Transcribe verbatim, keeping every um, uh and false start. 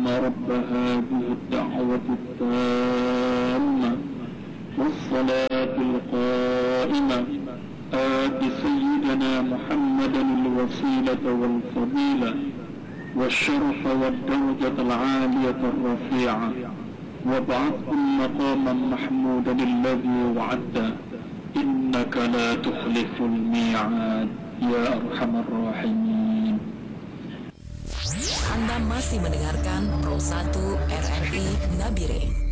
رب هذه الدعوة التامة والصلاة القائمة آت سيدنا محمدا الوسيلة والفضيلة والشرف والدرجة العالية الرفيعة وابعثه مقاما محمودا الذي وعدته إنك لا تخلف الميعاد يا أرحم الراحمين. Anda masih mendengarkan Pro satu R R I Nabire.